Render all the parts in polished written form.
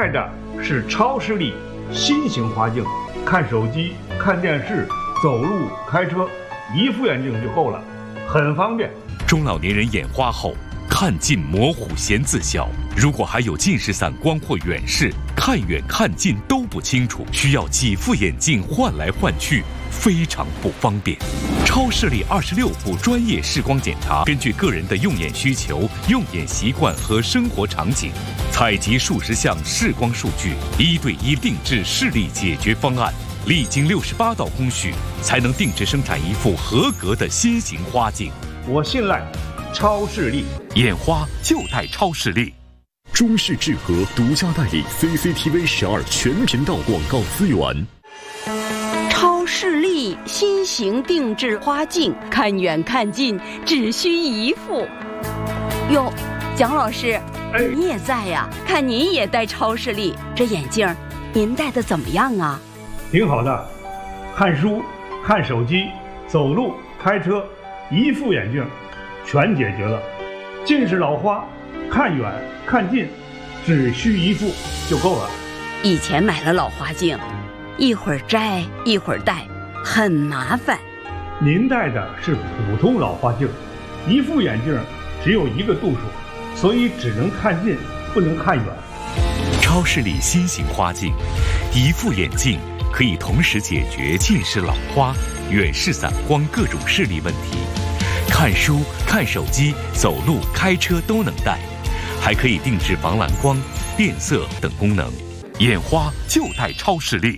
戴的是超视力新型花镜，看手机、看电视、走路、开车，一副眼镜就够了，很方便。 中老年人眼花后，看近模糊嫌字小，如果还有近视散光或远视，看远看近都不清楚，需要几副眼镜换来换去，非常不方便。超视力26步专业视光检查，根据个人的用眼需求、用眼习惯和生活场景，采集数十项视光数据，1对1定制视力解决方案，历经68道工序，才能定制生产一副合格的新型花镜。 我信赖超视力， 眼花就戴超视力。 中视智和独家代理 CCTV 12全频道广告资源。 超视力新型定制花镜，看远看近只需一副。哟，蒋老师，你也在呀？看您也戴超视力，这眼镜您戴的怎么样啊？ 挺好的，看书、看手机、走路、开车，一副眼镜全解决了。近视老花，看远看近只需一副就够了。 以前买了老花镜，一会儿摘一会儿戴，很麻烦。 您戴的是普通老花镜，一副眼镜只有一个度数，所以只能看近，不能看远。 超视力新型花镜，一副眼镜可以同时解决近视老花、远视散光各种视力问题。看书、看手机、走路、开车都能戴，还可以定制防蓝光、变色等功能。眼花就戴超视力。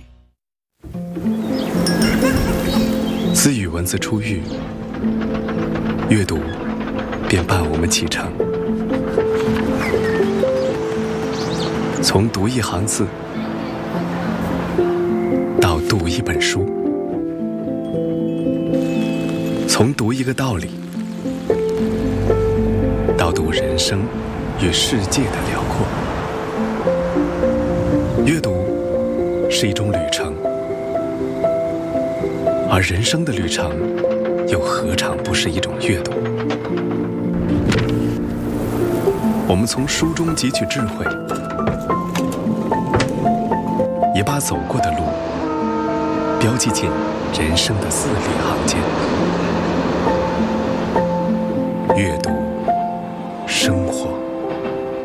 自与文字初遇，阅读便伴我们启程。从读一行字到读一本书，从读一个道理到读人生与世界的辽阔。阅读是一种旅程，而人生的旅程又何尝不是一种阅读？我们从书中汲取智慧，也把走过的路标记进人生的字里行间。阅读，生活。